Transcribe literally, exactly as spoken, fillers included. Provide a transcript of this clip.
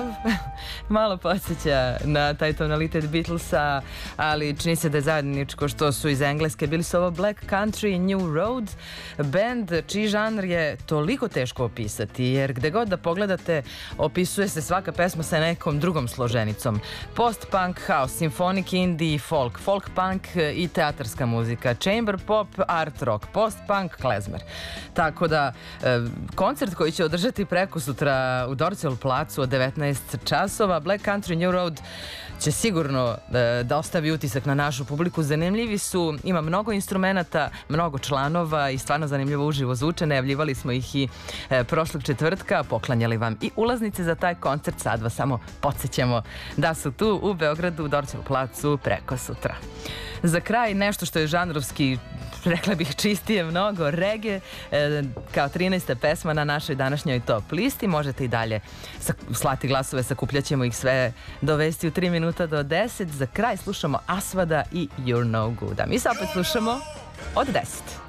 Love malo podsjeća na taj tonalitet Beatlesa, ali čini se da je zajedničko što su iz Engleske. Bili su ovo Black Country New Road, band čiji žanr je toliko teško opisati, jer gde god da pogledate opisuje se svaka pesma sa nekom drugom složenicom. Post-punk, house, symphonic, indie, folk, folk punk i teatarska muzika, chamber pop, art rock, post-punk, klezmer. Tako da, koncert koji će održati preko sutra u Dorćol placu od devetnaest časova, Black Country New Road, će sigurno da ostavi utisak na našu publiku. Zanimljivi su, ima mnogo instrumenata, mnogo članova i stvarno zanimljivo uživo zvuče. Najavljivali smo ih i prošlog četvrtka, poklanjali vam i ulaznice za taj koncert. Sad vas samo podsjećamo da su tu u Beogradu u Dorćol placu preko sutra. Za kraj nešto što je žanrovski, rekla bih, čistije mnogo, reggae, kao trinaesta pesma na našoj današnjoj top listi. Možete i dalje slati glasove, sakupljaćemo ih sve, dovesti u tri minuta do deset. Za kraj slušamo Asvada i You're No Good. A mi se opet slušamo od deset.